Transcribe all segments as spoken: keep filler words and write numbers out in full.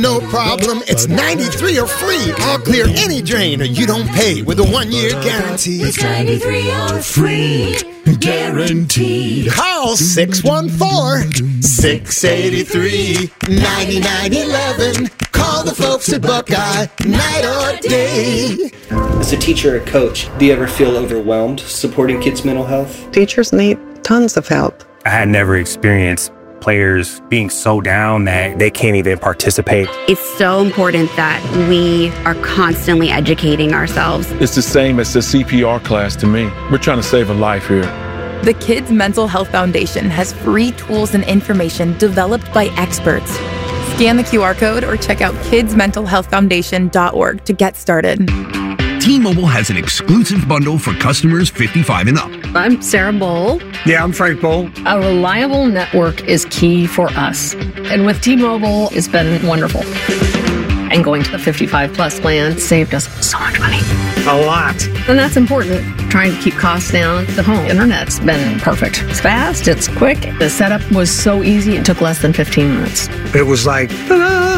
No problem, it's ninety-three or free. I'll clear any drain or you don't pay with a one-year guarantee. It's ninety-three or free, guaranteed. Call six one four, six eight three, nine nine one one. Call the folks at Buckeye, night or day. As a teacher or coach, do you ever feel overwhelmed supporting kids' mental health? Teachers need tons of help. I had never experienced players being so down that they can't even participate. It's so important that we are constantly educating ourselves. It's the same as the C P R class to me. We're trying to save a life here. The Kids Mental Health Foundation has free tools and information developed by experts. Scan the Q R code or check out kids mental health foundation dot org to get started. T-Mobile has an exclusive bundle for customers fifty-five and up. I'm Sarah Bowl. Yeah, I'm Frank Bowl. A reliable network is key for us. And with T-Mobile, it's been wonderful. And going to the fifty-five plus plan saved us so much money. A lot. And that's important. Trying to keep costs down. The home internet's been perfect. It's fast, it's quick. The setup was so easy, it took less than fifteen minutes. It was like, ta-da!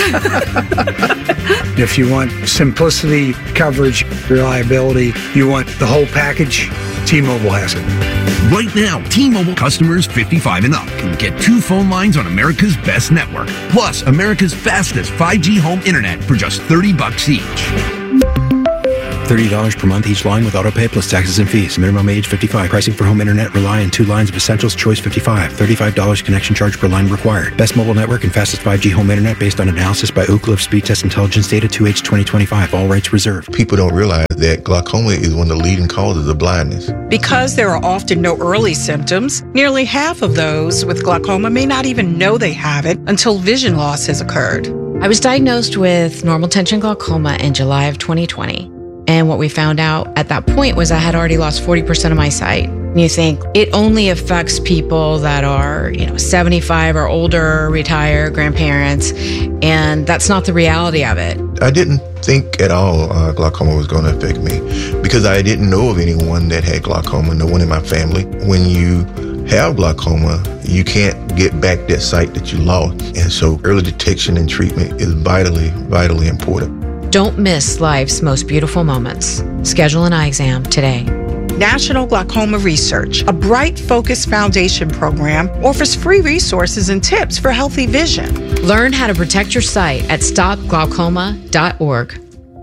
If you want simplicity, coverage, reliability, you want the whole package, T-Mobile has it. Right now, T-Mobile customers fifty-five and up can get two phone lines on America's best network, plus America's fastest five G home internet for just thirty bucks each. thirty dollars per month each line with autopay plus taxes and fees. Minimum age fifty-five. Pricing for home internet rely on two lines of essentials. Choice fifty-five. thirty-five dollars connection charge per line required. Best mobile network and fastest five G home internet based on analysis by Ookla of Speed Test Intelligence Data two H twenty twenty-five. All rights reserved. People don't realize that glaucoma is one of the leading causes of blindness. Because there are often no early symptoms, nearly half of those with glaucoma may not even know they have it until vision loss has occurred. I was diagnosed with normal tension glaucoma in July of twenty twenty. And what we found out at that point was I had already lost forty percent of my sight. You think it only affects people that are, you know, seventy-five or older, retired, grandparents, and that's not the reality of it. I didn't think at all uh, glaucoma was going to affect me because I didn't know of anyone that had glaucoma, no one in my family. When you have glaucoma, you can't get back that sight that you lost. And so early detection and treatment is vitally, vitally important. Don't miss life's most beautiful moments. Schedule an eye exam today. National Glaucoma Research, a bright, focused foundation program, offers free resources and tips for healthy vision. Learn how to protect your sight at stop glaucoma dot org.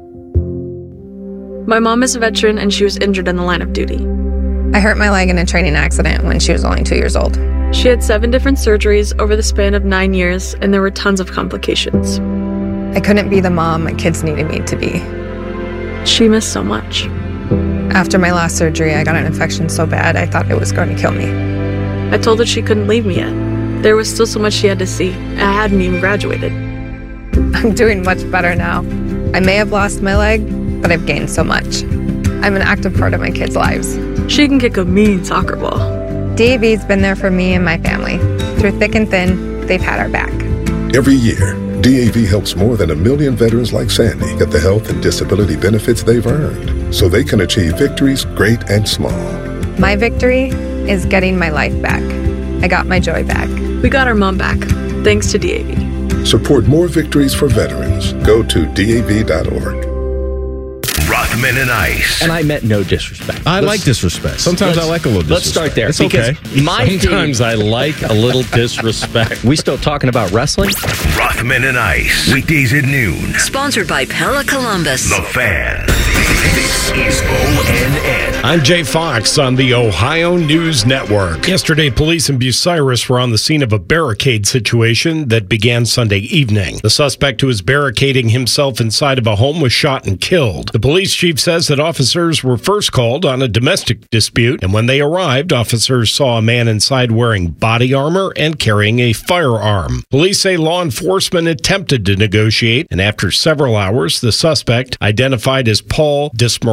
My mom is a veteran and she was injured in the line of duty. I hurt my leg in a training accident when she was only two years old. She had seven different surgeries over the span of nine years, and there were tons of complications. I couldn't be the mom my kids needed me to be. She missed so much. After my last surgery, I got an infection so bad I thought it was going to kill me. I told her she couldn't leave me yet. There was still so much she had to see. I hadn't even graduated. I'm doing much better now. I may have lost my leg, but I've gained so much. I'm an active part of my kids' lives. She can kick a mean soccer ball. D A V's been there for me and my family. Through thick and thin, they've had our back. Every year, D A V helps more than a million veterans like Sandy get the health and disability benefits they've earned so they can achieve victories great and small. My victory is getting my life back. I got my joy back. We got our mom back, thanks to D A V. Support more victories for veterans. Go to D A V dot org. Rothman and Ice. And I meant no disrespect. I let's, like disrespect. Sometimes I like a little disrespect. Let's start there. It's okay. My Sometimes I like a little disrespect. We still talking about wrestling? Rothman and Ice. Weekdays at noon. Sponsored by Pella Columbus. The Fan. This is O N N. I'm Jay Fox on the Ohio News Network. Yesterday, police in Bucyrus were on the scene of a barricade situation that began Sunday evening. The suspect who was barricading himself inside of a home was shot and killed. The police chief says that officers were first called on a domestic dispute, and when they arrived, officers saw a man inside wearing body armor and carrying a firearm. Police say law enforcement attempted to negotiate, and after several hours, the suspect, identified as Paul Dismorales,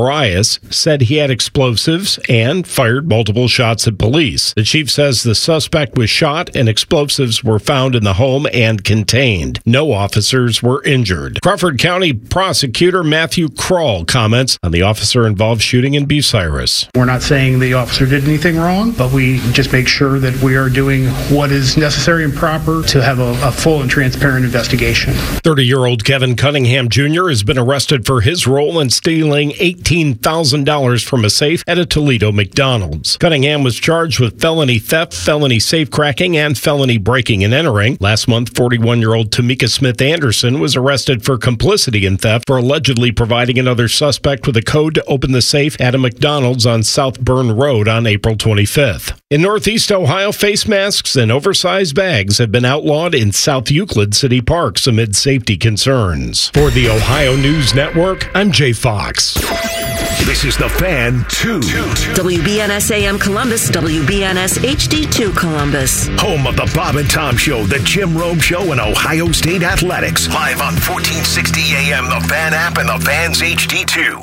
Arias, said he had explosives and fired multiple shots at police. The chief says the suspect was shot and explosives were found in the home and contained. No officers were injured. Crawford County Prosecutor Matthew Kroll comments on the officer-involved shooting in Bucyrus. We're not saying the officer did anything wrong, but we just make sure that we are doing what is necessary and proper to have a, a full and transparent investigation. thirty-year-old Kevin Cunningham Junior has been arrested for his role in stealing eighteen thousand dollars from a safe at a Toledo McDonald's. Cunningham was charged with felony theft, felony safecracking, and felony breaking and entering. Last month, forty-one-year-old Tamika Smith Anderson was arrested for complicity in theft for allegedly providing another suspect with a code to open the safe at a McDonald's on South Burn Road on April twenty-fifth. In Northeast Ohio, face masks and oversized bags have been outlawed in South Euclid City Parks amid safety concerns. For the Ohio News Network, I'm Jay Fox. This is The Fan two. W B N S A M Columbus, W B N S H D two Columbus. Home of the Bob and Tom Show, the Jim Rome Show, and Ohio State Athletics. Live on fourteen sixty A M, the Fan app, and the Fan's H D two.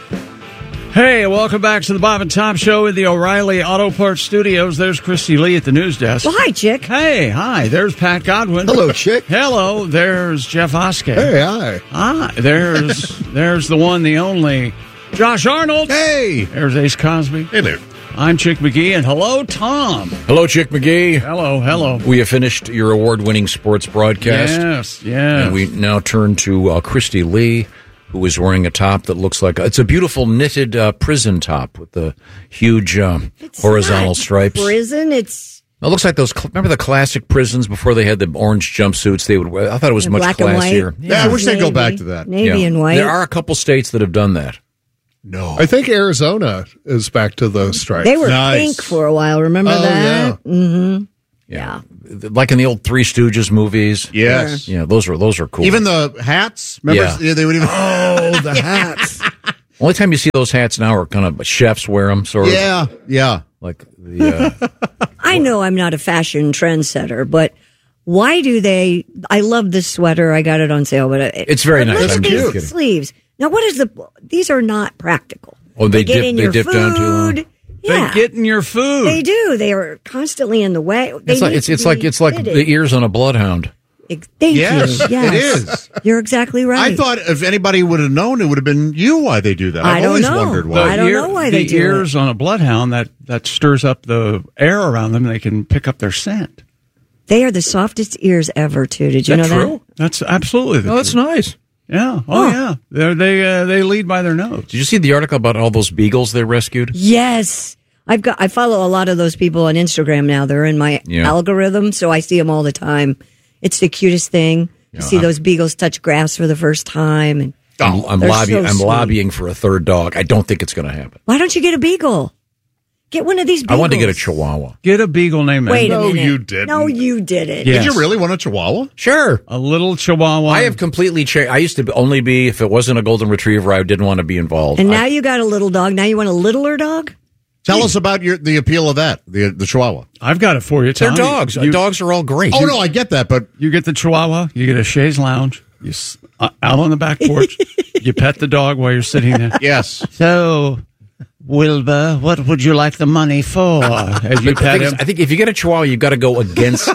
Hey, welcome back to the Bob and Tom Show in the O'Reilly Auto Parts Studios. There's Christy Lee at the news desk. Well, hi, Chick. Hey, hi. There's Pat Godwin. Hello, Chick. Hello. There's Jeff Oskey. Hey, hi. Hi. There's there's the one, the only Josh Arnold. Hey. There's Ace Cosby. Hey there. I'm Chick McGee, and hello, Tom. Hello, Chick McGee. Hello, hello. We have finished your award-winning sports broadcast. Yes, yes. And we now turn to uh, Christy Lee, who is wearing a top that looks like it's a beautiful knitted uh, prison top with the huge uh, horizontal stripes. Prison, it's It looks like those. Remember the classic prisons before they had the orange jumpsuits they would wear? I thought it was The much black and classier. white. Yeah, I wish they'd go back to that. Navy and white. There are a couple states that have done that. No, I think Arizona is back to those stripes. they were pink for a while. Remember Oh, that? Mm-hmm. Yeah. Like in the old Three Stooges movies. Yes. Yeah, those are those are cool. Even the hats. Remember, Yeah. yeah, they would even. Oh, the hats. Only time you see those hats now are kind of chefs wear them, sort of. Yeah, yeah. Like the. Uh, I know I'm not a fashion trendsetter, but why do they? I love this sweater. I got it on sale, but it, It's very but nice. Look I'm at just these kidding. sleeves. Now, what is the? These are not practical. Oh, they get dip- in they your dip down too long. food. Yeah. They get in your food. They do. They are constantly in the way. They it's like need it's to it's like be it's like fitted. the ears on a bloodhound. Ex- Thank Yes, you. Yes, it is. You're exactly right. I thought if anybody would have known, it would have been you why they do that. I I've don't always know. wondered why. I don't know why the they do ears on a bloodhound that that stirs up the air around them. And they can pick up their scent. They are the softest ears ever, too. Did you know that? That's absolutely. The Oh, that's truth. nice. Yeah. Oh, yeah. They're, they uh, they lead by their nose. Did you see the article about all those beagles they rescued? Yes. I've got. I follow a lot of those people on Instagram now. They're in my Yeah. algorithm, so I see them all the time. It's the cutest thing. Yeah, You see I- those beagles touch grass for the first time, and I'm, I'm they're lobbying. so I'm sweet. lobbying for a third dog. I don't think it's going to happen. Why don't you get a beagle? Get one of these I beagles. want to get a Chihuahua. Get a beagle named Wait a Edmund. minute. you didn't. No, you didn't. Yes. Did you really want a Chihuahua? Sure. A little Chihuahua. I have completely changed. I used to only be if it wasn't a golden retriever, I didn't want to be involved. And I- now you got a little dog. Now you want a littler dog? Tell us about your the appeal of that, the the Chihuahua. I've got it for you, They're Tom. dogs. You- Dogs are all great. Oh no, I get that, but You get the Chihuahua, you get a chaise lounge, you s- uh, out on the back porch, you pet the dog while you're sitting there. yes. So, Wilbur, what would you like the money for? As you But the pet thing is, him. I think if you get a Chihuahua, you've got to go against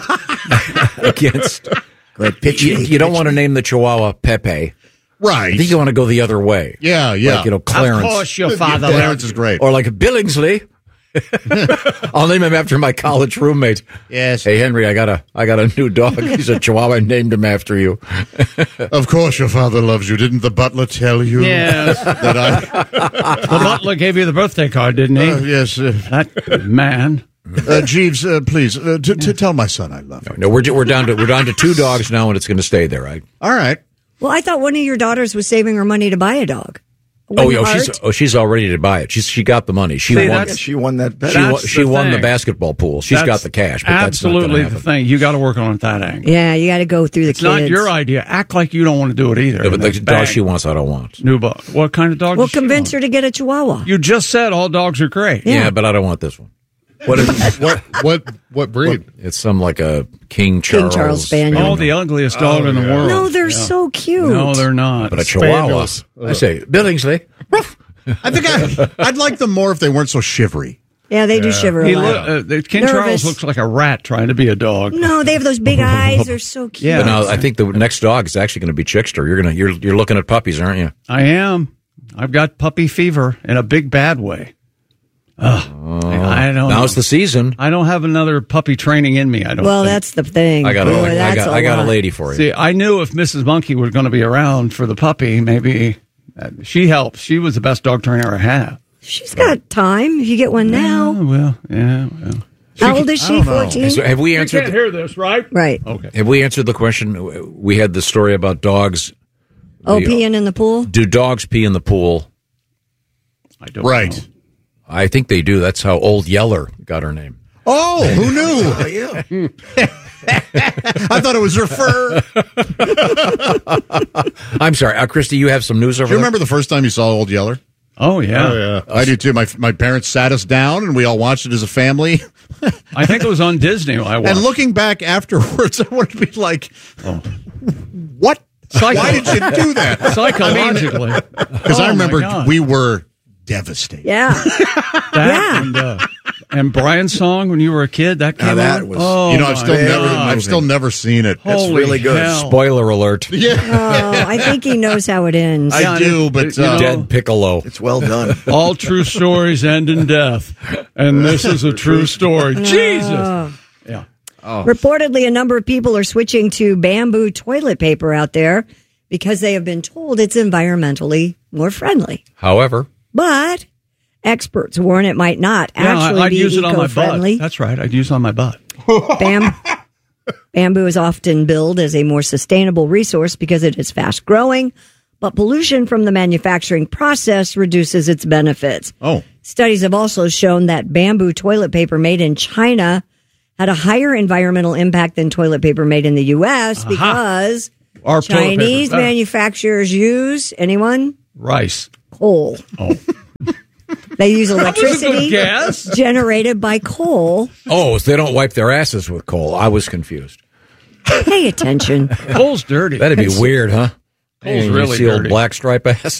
against. You, you don't want to name the Chihuahua Pepe. Right. I think you want to go the other way. Yeah, yeah. Like, you know, Clarence. Of course, your Yeah, father. Clarence is great. Or like Billingsley. I'll name him after my college roommate. Yes. Hey Henry, I got a I got a new dog. He's a Chihuahua. I named him after you. Of course, your father loves you. Didn't the butler tell you Yes. that I? The butler gave you the birthday card, didn't he? Uh, yes. Uh, That man. uh, Jeeves, uh, please uh, to, to tell my son I love him. No, we're we're down to we're down to two dogs now, and it's going to stay there, right? All right. Well, I thought one of your daughters was saving her money to buy a dog. Oh, Wouldn't yeah, it she's hurt? oh she's all ready to buy it. She's she got the money. She See, won. that's- She won that bet. She won, That's she the won the thing. basketball pool. She's That's got the cash, but that's not absolutely going to the happen. thing. You got to work on it that angle. Yeah, you got to go through the It's kids. not your idea. Act like you don't want to do it either. Yeah, but the That's dog bang. she wants, I don't want. New dog. What kind of dog? Well, does she convince want? her to get a Chihuahua. You just said all dogs are great. Yeah, but I don't want this one. What is what what what breed? It's some like a King Charles. Charles Spaniel. Oh, the ugliest dog Oh, in the yeah. world. No, they're Yeah. so cute. No, they're not. But a Chihuahua. Spaniels. I say Billingsley. Ruff. I think I, I'd like them more if they weren't so shivery. Yeah, they do shiver a He lot. look, uh, King Charles Nervous. looks like a rat trying to be a dog. No, they have those big eyes. They're so cute. Yeah. But now I think the next dog is actually going to be Chickster. You're gonna you're you're looking at puppies, aren't you? I am. I've got puppy fever in a big bad way. Ugh, Oh, I don't. now's know. the season. I don't have another puppy training in me. I don't. Well, think. that's the thing. I got a, Boy, I that's got a I got a lot. lady for you. See, I knew if Missus Monkey was going to be around for the puppy, maybe uh, she helped. She was the best dog trainer I had. She's got time if you get one now. Oh, well, yeah, well. How old is she? fourteen? So have we answered? You can't hear this, right? Right. Okay. Have we answered the question? We had the story about dogs. Oh, The- peeing in the pool? Do dogs pee in the pool? I don't Right. know. I think they do. That's how Old Yeller got her name. Oh, who knew? I thought it was her fur. I'm sorry, uh, Christy. You have some news over Do you there? remember the first time you saw Old Yeller? Oh, yeah. Oh, yeah. I do too. My my parents sat us down and we all watched it as a family. I think it was on Disney. I watched. And looking back afterwards, I would be like, what? Psycho- Why did you do that? Psychologically. Because Oh, I my remember God. we were devastated. Yeah. That Yeah. and, uh, and Brian's song when you were a kid, that came Now that on? was- oh, you know, I've still my never, God. I've still never seen it. Holy It's really good. hell. Spoiler alert. Yeah, Oh, I think he knows how it ends. I Yeah, do, it- but it- you uh, know- Dead Piccolo. it's well done. All true stories end in death. And this is a true story. Jesus. Oh. Yeah. Reportedly, a number of people are switching to bamboo toilet paper out there because they have been told it's environmentally more friendly. However, But experts warn it might not Yeah, actually I, I'd be use it on my eco-friendly. butt. That's right. I'd use it on my butt. Bam- bamboo is often billed as a more sustainable resource because it is fast growing, but pollution from the manufacturing process reduces its benefits. Oh, Studies have also shown that bamboo toilet paper made in China had a higher environmental impact than toilet paper made in the U S because Our toilet paper Chinese is better. manufacturers use, anyone? Rice. Coal. Oh. They use That was a good electricity guess. generated by coal. oh, so they don't wipe their asses with coal. I was confused. Pay attention. Coal's dirty. That'd be weird, huh? Coal's Hey, you really see old dirty. black stripe ass.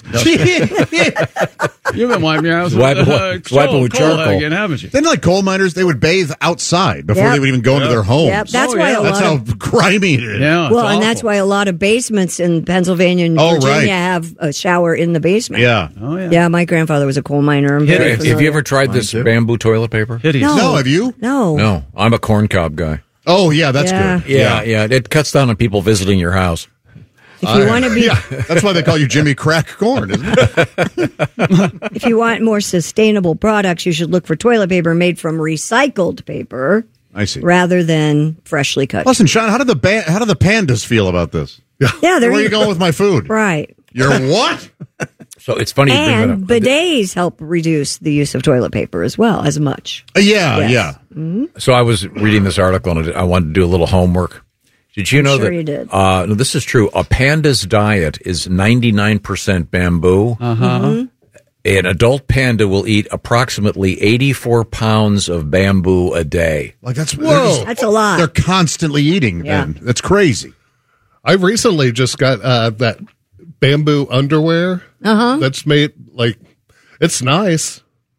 You've been wiping your ass Wipe with, it- uh, wipe it with coal charcoal. again, haven't you? then like coal miners, they would bathe outside before Yep. they would even go into their homes. Yep, that's Oh, why yeah. a That's lot how of grimy it is. Yeah. well, it's and that's awful. why a lot of basements in Pennsylvania and Oh, Virginia right. have a shower in the basement. Yeah. Oh, yeah. Yeah, my grandfather was a coal miner. I'm Hit very it. Have familiar. you ever tried this bamboo toilet paper? Hideous. No. No, have you? No. No, I'm a corn cob guy. Oh, yeah, that's Yeah. good. Yeah, yeah, it cuts down on people visiting your house. If you want to be, Yeah, that's why they call you Jimmy Crack Corn, isn't it? if you want more sustainable products, you should look for toilet paper made from recycled paper I see. rather than freshly cut. Listen, Sean, how do the ba- how do the pandas feel about this? Yeah, they're Where are you going with my food? right. You're what? So it's funny you bring And that up. bidets help reduce the use of toilet paper as well as much. Uh, yeah, Yes. yeah. So I was reading this article and I wanted to do a little homework. Did you I'm know sure that? you did. Uh, no, this is true. A panda's diet is ninety-nine percent bamboo. Uh-huh. Mm-hmm. An adult panda will eat approximately eighty-four pounds of bamboo a day. Like that's Whoa. they're just- That's a lot. They're constantly eating. Yeah. Then that's crazy. I recently just got uh, that bamboo underwear Uh-huh. that's made like it's nice.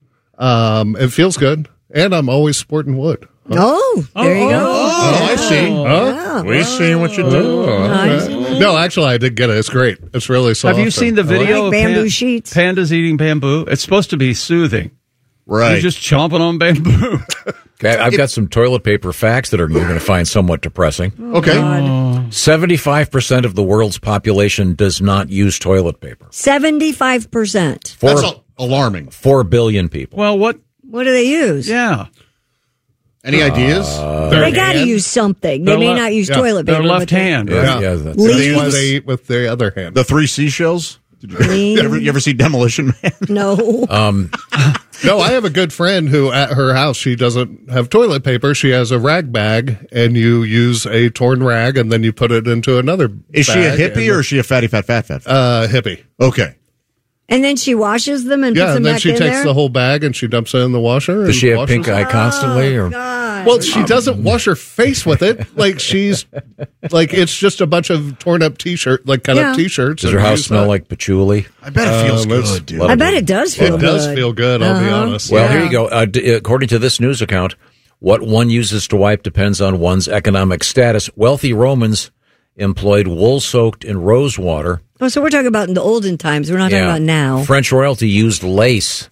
Um, it feels good, and I'm always sporting wood. Oh, there you go. Oh, I see. Huh? We see what you do. Nice. No, actually, I did get it. It's great. It's really soft. Have you seen the and I like video Like of bamboo pan- sheets. pandas eating bamboo? It's supposed to be soothing. Right. You're just chomping on bamboo. Okay, I've got some toilet paper facts that are you're going to find somewhat depressing. Okay. seventy-five percent of the world's population does not use toilet paper. seventy-five percent. Four, That's al- alarming. four billion people. Well, what? What do they use? Yeah. Any ideas? They got to use something. They Their may le- not use yeah, toilet paper. Their left but they- hand. Yeah, Uh, yeah, that's, Leaves. That's why they eat with the other hand. The three seashells? Did you, Leaves. you, ever, you ever see Demolition Man? No. um, No, I have a good friend who at her house, she doesn't have toilet paper. She has a rag bag, and you use a torn rag, and then you put it into another Is she a bag, hippie and- or is she a fatty fat fat fat? fat? Uh, hippie. Okay. And then she washes them and Yeah, puts them and then back she in takes there? the whole bag and she dumps it in the washer. Does and she have washes pink it. eye constantly? Or Well, she doesn't wash her face with it. Like she's like it's just a bunch of torn up t-shirt, like cut Yeah. up t-shirts. Does and her house use smell that. like patchouli? I bet it feels Um, it's- good, dude. I bet it does feel It good. does feel good. I'll be Uh-huh. honest. Well, Yeah. here you go. Uh, d- according to this news account, what one uses to wipe depends on one's economic status. Wealthy Romans employed wool-soaked in rose water. Oh, so we're talking about in the olden times. We're not talking about now. French royalty used lace.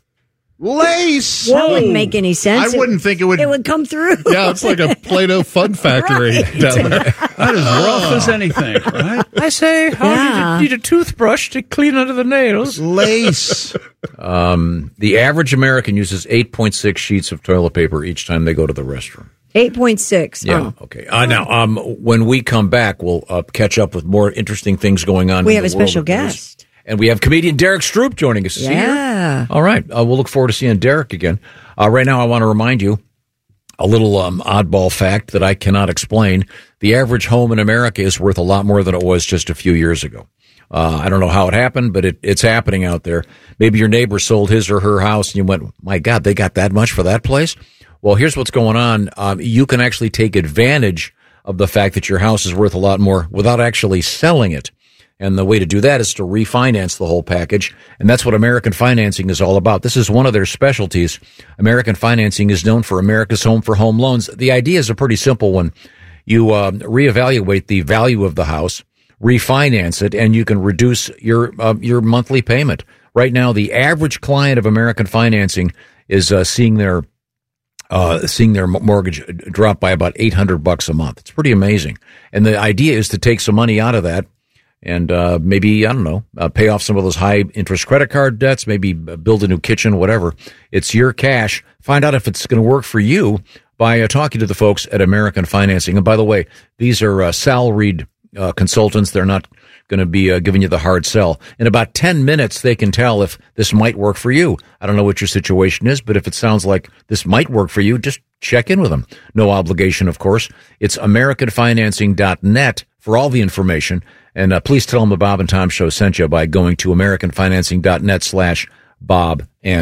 Lace. That wouldn't make any sense. I wouldn't think it would. It would come through. Yeah, it's like a Play-Doh fun factory down there. That is rough as anything, right? I say, how Yeah. do you need a toothbrush to clean under the nails? Lace. Um, the average American uses eight point six sheets of toilet paper each time they go to the restroom. eight point six. Yeah. Oh. Okay. Uh, now, um, when we come back, we'll uh, catch up with more interesting things going on. We in have the a world special of news. guest. And we have comedian Derek Stroop joining us here. Yeah. All right. Uh, we'll look forward to seeing Derek again. Uh, right now, I want to remind you a little um, oddball fact that I cannot explain. The average home in America is worth a lot more than it was just a few years ago. Uh, I don't know how it happened, but it, it's happening out there. Maybe your neighbor sold his or her house and you went, my God, they got that much for that place? Well, here's what's going on. Um, you can actually take advantage of the fact that your house is worth a lot more without actually selling it. And the way to do that is to refinance the whole package. And that's what American Financing is all about. This is one of their specialties. American Financing is known for America's home for home loans. The idea is a pretty simple one. You uh, reevaluate the value of the house, refinance it, and you can reduce your uh, your monthly payment. Right now, the average client of American Financing is uh, seeing their uh, seeing their mortgage drop by about eight hundred bucks a month. It's pretty amazing. And the idea is to take some money out of that and uh, maybe, I don't know, uh, pay off some of those high interest credit card debts, maybe build a new kitchen, whatever. It's your cash. Find out if it's going to work for you by uh, talking to the folks at American Financing. And by the way, these are uh, salaried uh, consultants. They're not going to be uh, giving you the hard sell. In about ten minutes, they can tell if this might work for you. I don't know what your situation is, but if it sounds like this might work for you, just check in with them. No obligation, of course. It's american financing dot net for all the information. And uh, please tell them the Bob and Tom Show sent you by going to american financing dot net slash Bob and